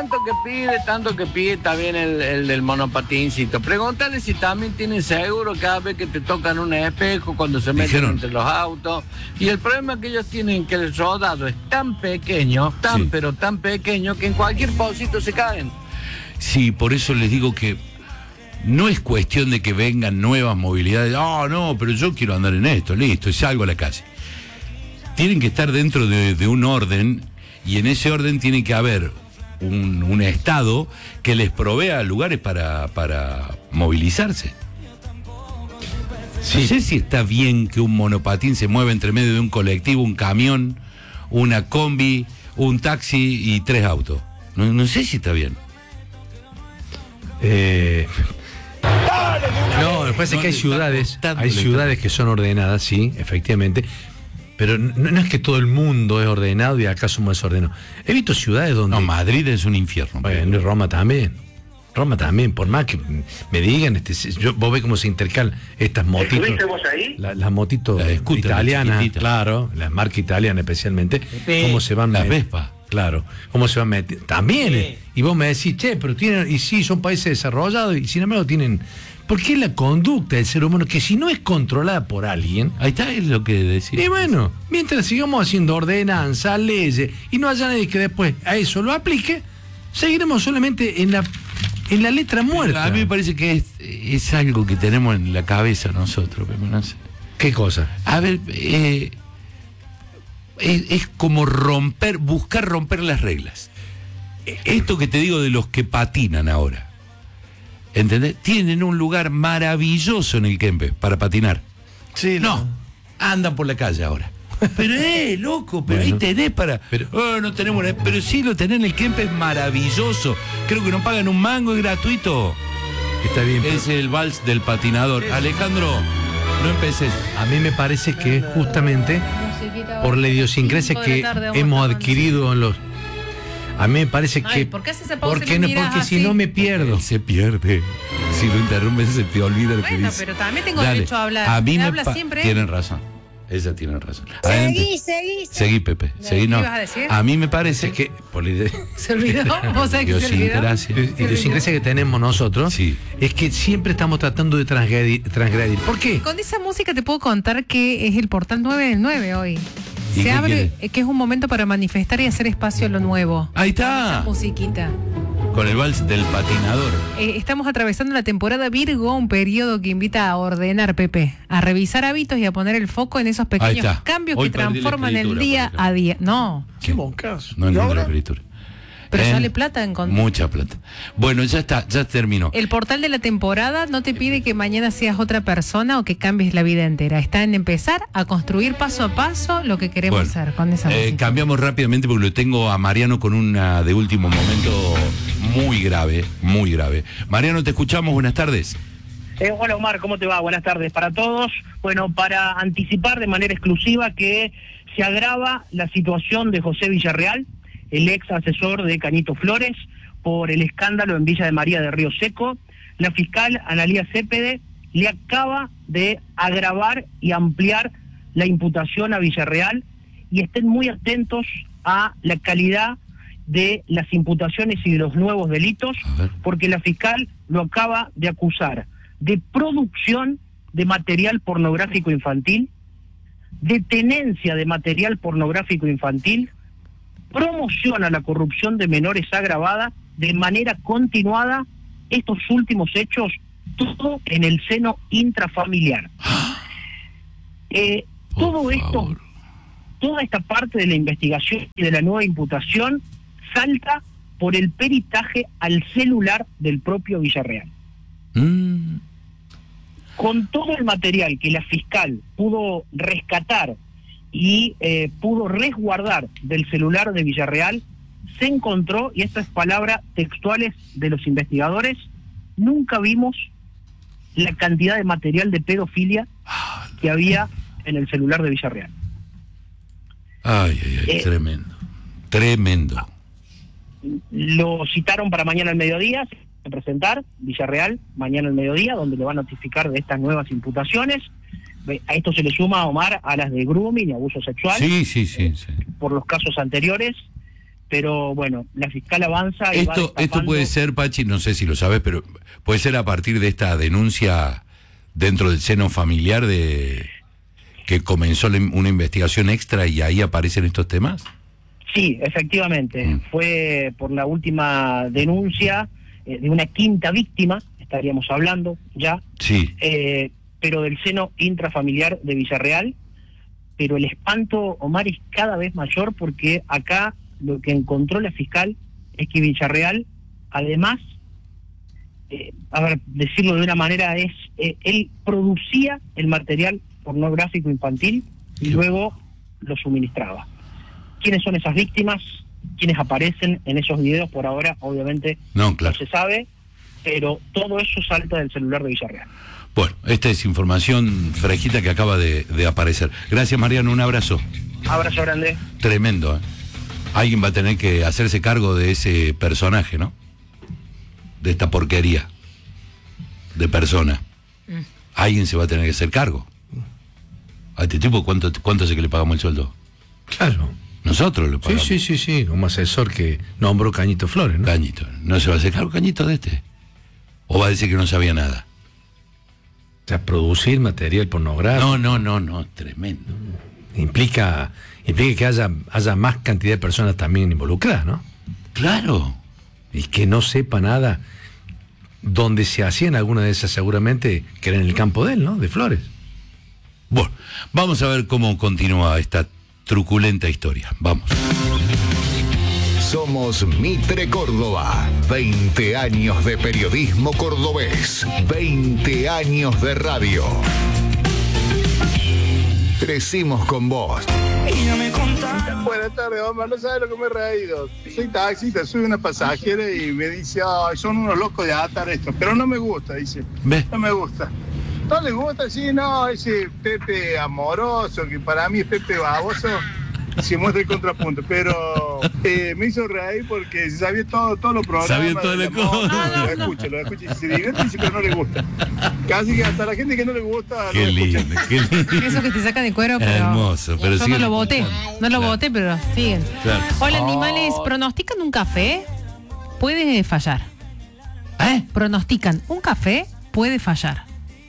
tanto que pide también el del monopatincito. Pregúntale si también tienen seguro cada vez que te tocan un espejo cuando se meten entre los autos. Y el problema es que ellos tienen que el rodado es tan pequeño, pero tan pequeño, que en cualquier pocito se caen. Sí, por eso les digo que no es cuestión de que vengan nuevas movilidades. No, pero yo quiero andar en esto, listo, y salgo a la calle. Tienen que estar dentro de un orden, y en ese orden tiene que haber un Estado que les provea lugares para movilizarse. Sí. No sé si está bien que un monopatín se mueva entre medio de un colectivo, un camión, una combi, un taxi y 3 autos. No sé si está bien. No, me parece que hay ciudades que son ordenadas, sí, efectivamente, pero no es que todo el mundo es ordenado y acá somos desordenados. He visto ciudades donde... No, Madrid es un infierno. Bueno, y Roma también, por más que me digan, vos ves cómo se intercalan estas motitos. ¿Estuviste vos ahí? Las motitos italianas, claro, las marcas italianas especialmente, cómo se van... Las Vespa. Claro, cómo se van metiendo. También, y vos me decís, pero tienen, y sí, son países desarrollados, y sin embargo tienen... ¿Por qué la conducta del ser humano, que si no es controlada por alguien... Ahí está, es lo que decís. Y bueno, mientras sigamos haciendo ordenanzas, leyes, y no haya nadie que después a eso lo aplique, seguiremos solamente en la letra muerta. A mí me parece que es algo que tenemos en la cabeza nosotros, pero no sé. ¿Qué cosa? A ver, es como buscar romper las reglas. Esto que te digo de los que patinan ahora, ¿entendés? Tienen un lugar maravilloso en el Kempes para patinar. Sí, no, andan por la calle ahora. Pero loco, pero bueno, ahí tenés no tenemos, pero sí lo tenés en el Kempes, maravilloso. Creo que no pagan un mango, es gratuito. Está bien. Es el vals del patinador. Alejandro, no empeces. A mí me parece que justamente por la idiosincrasia que hemos adquirido en los... A mí me parece que... ¿Por qué hace esa pausa? Porque si no me pierdo. Se pierde. Si lo interrumpes se te olvida lo que dice. Pero también tengo derecho a hablar. A mí me habla siempre. Tienen razón. Ella tiene razón. Seguí, Pepe. Seguí, no. ¿Qué ibas a decir? A mí me parece que... ¿Se olvidó? ¿Vos sabés que se olvidó? La idiosincrasia que tenemos nosotros es que siempre estamos tratando de transgredir. ¿Por qué? Con esa música te puedo contar que es el portal 9 del 9 hoy. Se abre, que es un momento para manifestar y hacer espacio a lo nuevo. Ahí está. Esa musiquita. Con el vals del patinador. Estamos atravesando la temporada Virgo, un periodo que invita a ordenar, Pepe, a revisar hábitos y a poner el foco en esos pequeños cambios que transforman el día a día. No. Qué bon caso. No entiendo la escritura. Pero sale plata en contra. Mucha plata. Bueno, ya está, ya terminó. El portal de la temporada no te pide que mañana seas otra persona o que cambies la vida entera. Está en empezar a construir paso a paso lo que queremos hacer con esa música. Cambiamos rápidamente porque lo tengo a Mariano con una de último momento muy grave, muy grave. Mariano, te escuchamos, buenas tardes. Hola Omar, ¿cómo te va? Buenas tardes para todos. Bueno, para anticipar de manera exclusiva que se agrava la situación de José Villarreal, el ex asesor de Canito Flores, por el escándalo en Villa de María de Río Seco. La fiscal Analía Cepede le acaba de agravar y ampliar la imputación a Villarreal, y estén muy atentos a la calidad de las imputaciones y de los nuevos delitos, porque la fiscal lo acaba de acusar de producción de material pornográfico infantil, de tenencia de material pornográfico infantil, promoción a la corrupción de menores agravada de manera continuada, estos últimos hechos, todo en el seno intrafamiliar. Todo esto, toda esta parte de la investigación y de la nueva imputación salta por el peritaje al celular del propio Villarreal. Con todo el material que la fiscal pudo rescatar y pudo resguardar del celular de Villarreal, se encontró, y estas palabras textuales de los investigadores, nunca vimos la cantidad de material de pedofilia que había en el celular de Villarreal. Tremendo. Lo citaron para mañana al mediodía, se va a presentar Villarreal mañana al mediodía, donde le va a notificar de estas nuevas imputaciones. A esto se le suma, Omar, a las de grooming y abuso sexual, sí. por los casos anteriores, pero bueno, la fiscal avanza. Esto puede ser, Pachi, no sé si lo sabes, pero puede ser a partir de esta denuncia dentro del seno familiar de que comenzó una investigación extra y ahí aparecen estos temas. Sí, efectivamente. Fue por la última denuncia de una quinta víctima, estaríamos hablando ya, sí, pero del seno intrafamiliar de Villarreal. Pero el espanto, Omar, es cada vez mayor porque acá lo que encontró la fiscal es que Villarreal, además, decirlo de una manera, él producía el material pornográfico infantil y luego lo suministraba. ¿Quiénes son esas víctimas? ¿Quiénes aparecen en esos videos? Por ahora, obviamente, no se sabe, pero todo eso salta del celular de Villarreal. Bueno, esta es información fresquita que acaba de aparecer. Gracias, Mariano, un abrazo. Abrazo grande. Tremendo, ¿eh? Alguien va a tener que hacerse cargo de ese personaje, ¿no? De esta porquería de persona. Alguien se va a tener que hacer cargo. A este tipo, ¿cuánto hace que le pagamos el sueldo? Claro. Nosotros le pagamos. Sí. Un asesor que nombró Cañito Flores, ¿no? Cañito. ¿No se va a hacer cargo Cañito de este? ¿O va a decir que no sabía nada? O sea, producir material pornográfico. No, tremendo. Implica que haya más cantidad de personas también involucradas, ¿no? Claro. Y que no sepa nada donde se hacían algunas de esas, seguramente que era en el campo de él, ¿no? De Flores. Bueno, vamos a ver cómo continúa esta truculenta historia. Vamos. Somos Mitre Córdoba. 20 años de periodismo cordobés. 20 años de radio. Crecimos con vos. Buenas tardes, Omar. No sabes lo que me he reído. Soy taxista, soy una pasajera y me dice, ay, son unos locos de atar esto. Pero no me gusta, dice. ¿Ve? No me gusta. ¿No le gusta? Sí, no, ese Pepe amoroso, que para mí es Pepe baboso, se muestra el contrapunto. Pero me hizo reír porque sabía todos los programas. Sabía todo el Lo escucha y se divierte, dice, pero no le gusta. Casi que hasta la gente que no le gusta. Qué lindo. Eso que te sacan de cuero, pero. Hermoso, pero yo sí. No lo voté, pero siguen. Claro. Hola, animales, ¿pronostican un café? Puede fallar. Pronostican un café, puede fallar.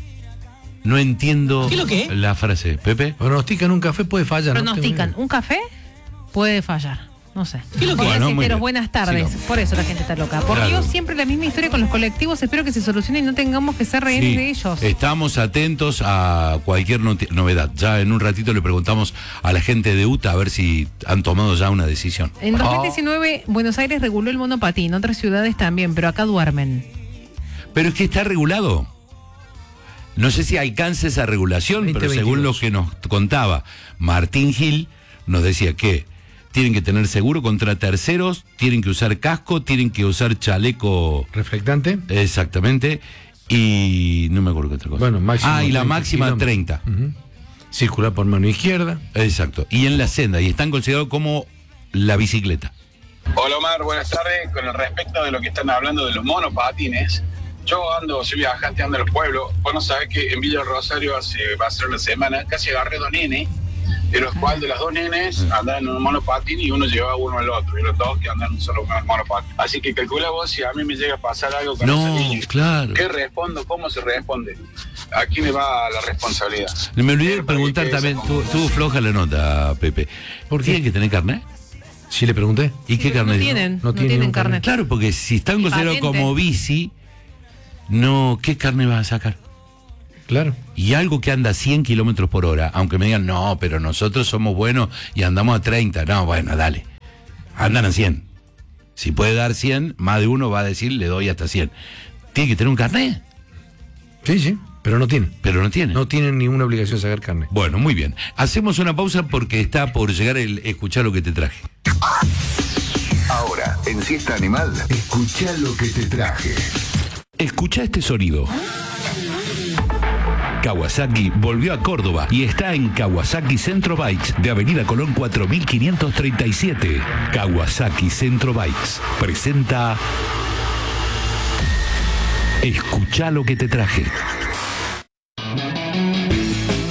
No entiendo la frase, Pepe. Pronostican un café, puede fallar. Pronostican un café, puede fallar. No sé. Bueno, buenas tardes. Sigamos. Por eso la gente está loca. Por Dios, siempre la misma historia con los colectivos. Espero que se solucione y no tengamos que ser rehenes de ellos. Estamos atentos a cualquier novedad. Ya en un ratito le preguntamos a la gente de UTA a ver si han tomado ya una decisión. En 2019, Buenos Aires reguló el monopatín. Otras ciudades también, pero acá duermen. Pero es que está regulado. No sé si alcanza esa regulación, 2022. Pero según lo que nos contaba Martín Gil, nos decía que tienen que tener seguro contra terceros, tienen que usar casco, tienen que usar chaleco reflectante. Exactamente. Y no me acuerdo qué otra cosa. Bueno, máximo y la máxima 30. Circular por mano izquierda. Exacto. Y en la senda, y están considerados como la bicicleta. Hola Omar, buenas tardes. Con el respecto de lo que están hablando de los monopatines, yo soy viajante, ando en los pueblos. Vos no sabés que en Villa Rosario va a ser una semana, casi agarré 2 nenes, de los cuales de las 2 nenes andan en un monopatín y uno lleva uno al otro, y los 2 que andan en un solo monopatín. Así que calcula vos si a mí me llega a pasar algo con ese niño. Claro. ¿Qué respondo? ¿Cómo se responde? ¿A quién le va la responsabilidad? Me olvidé de preguntar también, tuvo floja la nota, Pepe. ¿Por qué tienen que tener carnet? Sí, le pregunté. ¿Y qué carnet? No tienen carnet. Claro, porque si están considerados como bici, no, ¿qué carnet vas a sacar? Claro. Y algo que anda a 100 kilómetros por hora, aunque me digan, no, pero nosotros somos buenos y andamos a 30. No, bueno, dale. Andan a 100. Si puede dar 100, más de uno va a decir, le doy hasta 100. ¿Tiene que tener un carnet? Sí, pero no tienen. No tienen ninguna obligación de sacar carnet. Bueno, muy bien. Hacemos una pausa porque está por llegar el escuchar lo que te traje. Ahora, en Siesta Animal, escuchá lo que te traje. Escucha este sonido. Kawasaki volvió a Córdoba y está en Kawasaki Centro Bikes de Avenida Colón 4537. Kawasaki Centro Bikes presenta Escuchá lo que te traje.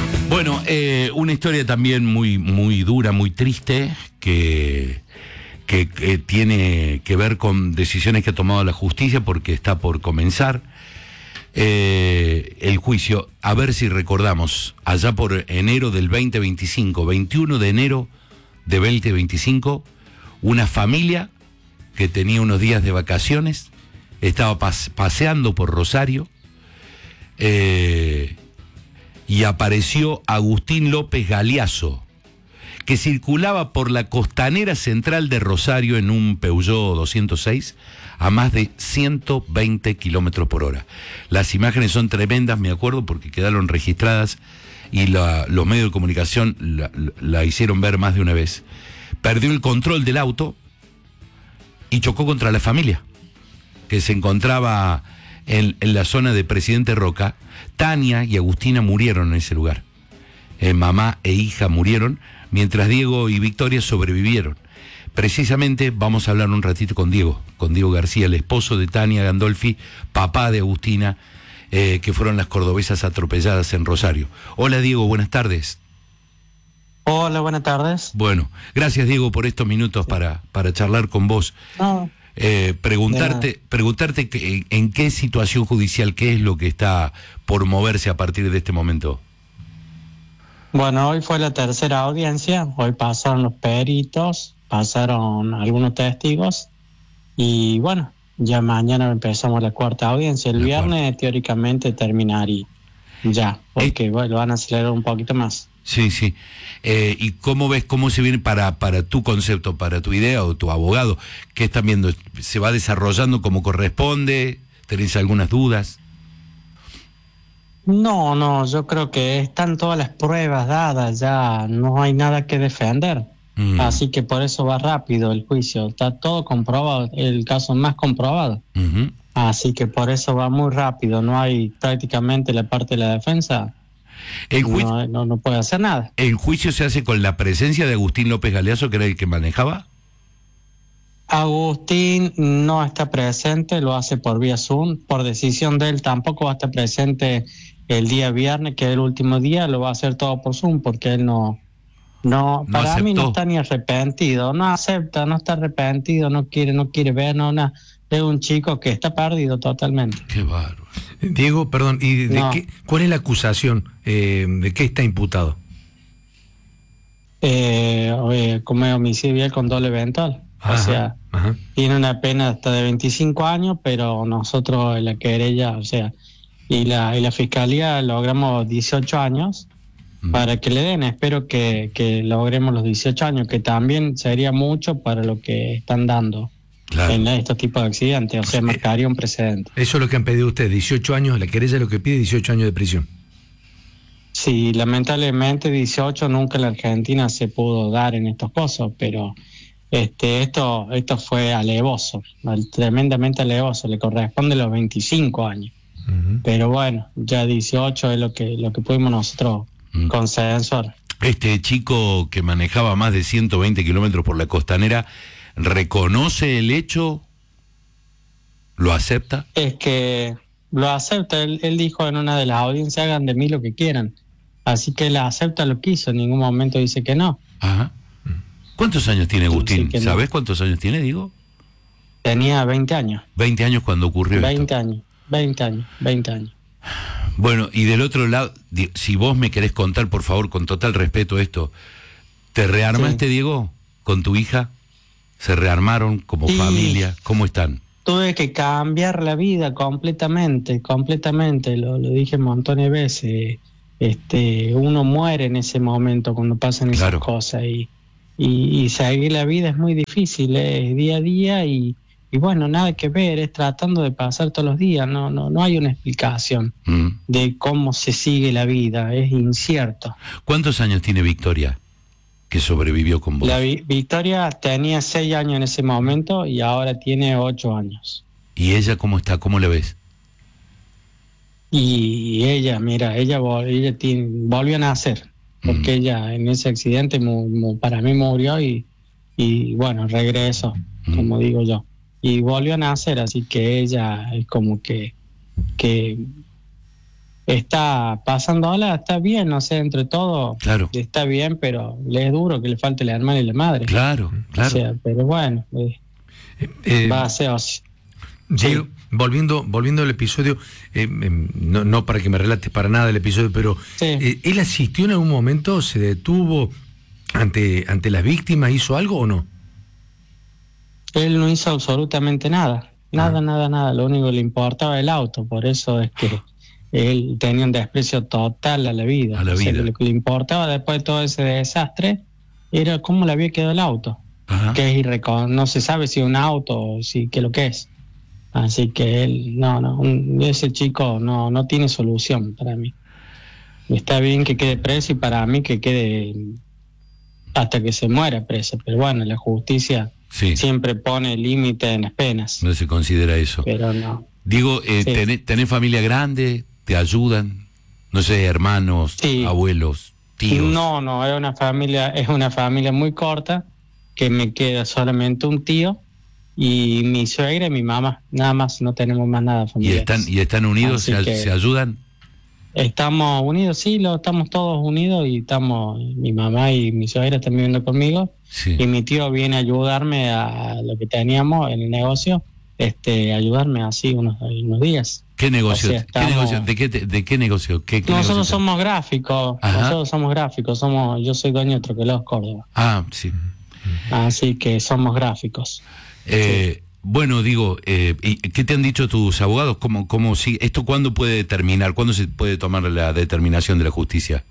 Bueno, una historia también muy, muy dura, muy triste, que que tiene que ver con decisiones que ha tomado la justicia porque está por comenzar el juicio. A ver si recordamos, allá por enero del 2025, 21 de enero de 2025, una familia que tenía unos días de vacaciones, estaba paseando por Rosario, y apareció Agustín López Galeazzo, que circulaba por la costanera central de Rosario en un Peugeot 206 a más de 120 kilómetros por hora. Las imágenes son tremendas, me acuerdo, porque quedaron registradas y los medios de comunicación la hicieron ver más de una vez. Perdió el control del auto y chocó contra la familia, que se encontraba en la zona de Presidente Roca. Tania y Agustina murieron en ese lugar. Mamá e hija murieron, mientras Diego y Victoria sobrevivieron. Precisamente vamos a hablar un ratito con Diego García, el esposo de Tania Gandolfi, papá de Agustina, que fueron las cordobesas atropelladas en Rosario. Hola Diego, buenas tardes. Hola, buenas tardes. Bueno, gracias Diego por estos minutos para charlar con vos. No. Preguntarte en qué situación judicial, qué es lo que está por moverse a partir de este momento. Bueno, hoy fue la tercera audiencia, hoy pasaron los peritos, pasaron algunos testigos y bueno, ya mañana empezamos la cuarta audiencia. El viernes teóricamente terminaría ya, porque bueno, lo van a acelerar un poquito más. Sí. ¿Y cómo ves, cómo se viene para tu concepto, para tu idea o tu abogado? ¿Qué están viendo? ¿Se va desarrollando como corresponde? ¿Tenés algunas dudas? No, yo creo que están todas las pruebas dadas, ya no hay nada que defender. Así que por eso va rápido el juicio. Está todo comprobado, el caso más comprobado. Así que por eso va muy rápido. No hay prácticamente la parte de la defensa. No puede hacer nada. ¿El juicio se hace con la presencia de Agustín López Galeazzo, que era el que manejaba? Agustín no está presente, lo hace por vía Zoom, por decisión de él. Tampoco va a estar presente el día viernes, que es el último día, lo va a hacer todo por Zoom, porque él no para aceptó. Mí no está ni arrepentido, no acepta, no está arrepentido, no quiere ver, nada. Es un chico que está perdido totalmente. Qué bárbaro. Diego, perdón, ¿y cuál es la acusación? ¿De qué está imputado? Como homicidio vial con doble eventual. O sea, tiene una pena hasta de 25 años, pero nosotros en la querella, o sea, y la fiscalía logramos 18 años para que le den. Espero que logremos los 18 años, que también sería mucho para lo que están dando. Claro. En estos tipos de accidentes, o sea, marcaría un precedente. Eso es lo que han pedido ustedes, 18 años, la querella lo que pide 18 años de prisión. Sí, lamentablemente 18 nunca en la Argentina se pudo dar en estos casos, pero esto fue alevoso, tremendamente alevoso, le corresponde los 25 años. Pero bueno, ya 18 es lo que pudimos nosotros consensuar. Este chico que manejaba más de 120 kilómetros por la costanera, ¿reconoce el hecho? ¿Lo acepta? Es que lo acepta, él dijo en una de las audiencias, hagan de mí lo que quieran. Así que él acepta lo que hizo, en ningún momento dice que no. Ajá. ¿Cuántos años tiene Agustín? ¿Sabés cuántos años tiene, digo? Tenía 20 años. 20 años cuando ocurrió 20 esto. 20 años. Bueno, y del otro lado, si vos me querés contar, por favor, con total respeto esto, ¿te rearmaste, Diego, con tu hija? ¿Se rearmaron como familia? ¿Cómo están? Tuve que cambiar la vida completamente, lo dije un montón de veces. Uno muere en ese momento cuando pasan esas cosas y seguir la vida es muy difícil, es día a día y bueno, nada que ver, es tratando de pasar todos los días, no hay una explicación de cómo se sigue la vida, es incierto. ¿Cuántos años tiene Victoria, que sobrevivió con vos? La Victoria tenía 6 años en ese momento y ahora tiene 8 años. ¿Y ella cómo está? ¿Cómo la ves? Y ella, mira, ella volvió a nacer, porque ella en ese accidente para mí murió y bueno, regresó, como digo yo. Y volvió a nacer, así que ella es como que está pasándola, está bien, no sé, entre todo, claro, está bien, pero le es duro que le falte la hermana y la madre. Claro. O sea, pero bueno, va a ser así. Diego, volviendo al episodio, no para que me relates para nada el episodio, pero ¿él asistió en algún momento, se detuvo ante las víctimas, hizo algo o no? Él no hizo absolutamente nada, nada, lo único que le importaba el auto, por eso es que él tenía un desprecio total a la vida. O sea, lo que le importaba después de todo ese desastre era cómo le había quedado el auto. Ajá. Que es no se sabe si es un auto o si qué es lo que es. Así que él, ese chico no tiene solución para mí. Está bien que quede preso y para mí que quede hasta que se muera preso, pero bueno, la justicia siempre pone límite en las penas. No se considera eso. Pero no. Digo, ¿tenés familia grande? ¿Te ayudan? No sé, hermanos, abuelos, tíos. No, es una familia muy corta, que me queda solamente un tío y mi suegra y mi mamá, nada más, no tenemos más nada familiares. ¿Y están unidos? ¿Se ayudan? Estamos unidos, estamos todos unidos y mi mamá y mi suegra están viviendo conmigo y mi tío viene a ayudarme a lo que teníamos en el negocio, ayudarme así unos días. ¿Qué negocio? O sea, ¿Qué negocio? ¿De qué negocio? Nosotros somos gráficos. Yo soy dueño de Troquelados Córdoba. Sí. Así que somos gráficos. Bueno, digo, ¿qué te han dicho tus abogados? ¿Cómo sigue? ¿Esto cuándo puede terminar? ¿Cuándo se puede tomar la determinación de la justicia?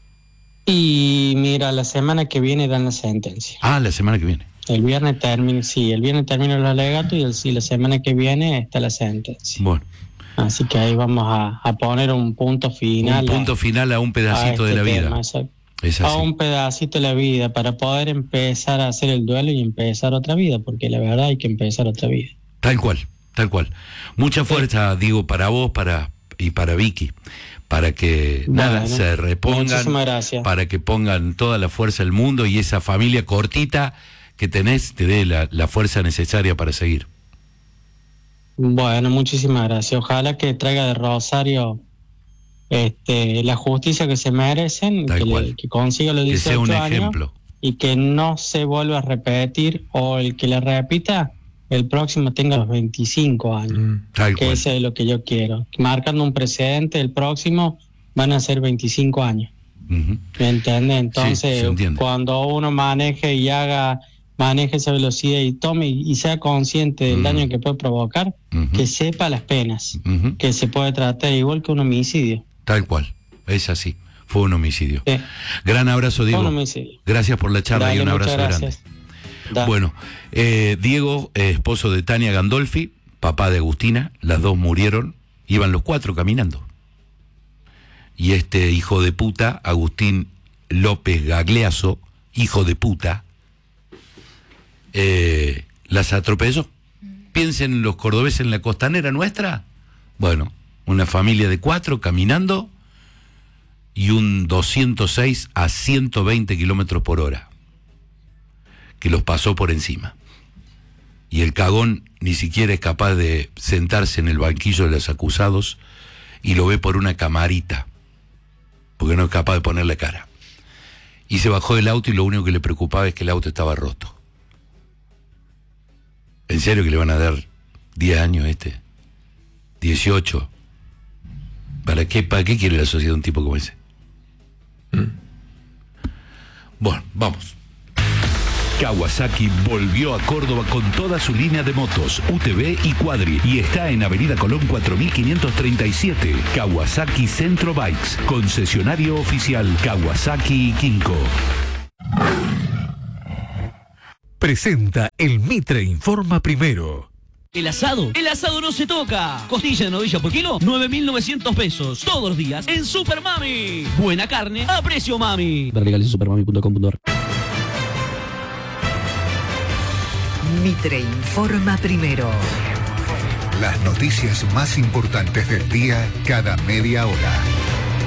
Y mira, la semana que viene dan la sentencia. La semana que viene. El viernes termina los alegatos y la semana que viene está la sentencia. Bueno. Así que ahí vamos a poner un punto final. A un pedacito de la vida. A un pedacito de la vida para poder empezar a hacer el duelo y empezar otra vida, porque la verdad hay que empezar otra vida. Tal cual. Mucha fuerza, digo, para vos y para Vicky, para que se repongan. Muchísimas gracias. Para que pongan toda la fuerza del mundo y esa familia cortita que tenés te dé la fuerza necesaria para seguir. Bueno, muchísimas gracias. Ojalá que traiga de Rosario la justicia que se merecen, que consiga los 18 años y que no se vuelva a repetir, o el que le repita, el próximo tenga los 25 años. Que eso es lo que yo quiero. Marcando un precedente, el próximo van a ser 25 años. ¿Me entiendes? Entonces, cuando uno maneje esa velocidad y tome y sea consciente del daño que puede provocar, que sepa las penas, que se puede tratar igual que un homicidio. Tal cual, es así, fue un homicidio. Gran abrazo, Diego. Gracias por la charla. Y un abrazo grande. Bueno, Diego, esposo de Tania Gandolfi, papá de Agustina, las dos murieron, iban los cuatro caminando. Y este hijo de puta, Agustín López Gagliaso, hijo de puta, las atropelló. Piensen los cordobeses en la costanera nuestra. Bueno, una familia de 4 caminando y un 206 a 120 kilómetros por hora que los pasó por encima. Y el cagón ni siquiera es capaz de sentarse en el banquillo de los acusados y lo ve por una camarita, porque no es capaz de ponerle cara. Y se bajó del auto y lo único que le preocupaba es que el auto estaba roto. ¿En serio que le van a dar 10 años 18? ¿Para qué quiere la sociedad un tipo como ese? Bueno, vamos. Kawasaki volvió a Córdoba con toda su línea de motos, UTV y Quadri, y está en Avenida Colón 4537. Kawasaki Centro Bikes, concesionario oficial Kawasaki y Kinko. Presenta el Mitre Informa Primero. El asado no se toca. Costilla de novilla por kilo, 9.900 pesos. Todos los días en Super Mami. Buena carne a precio mami. Legales en supermami.com.ar. Mitre Informa Primero. Las noticias más importantes del día cada media hora.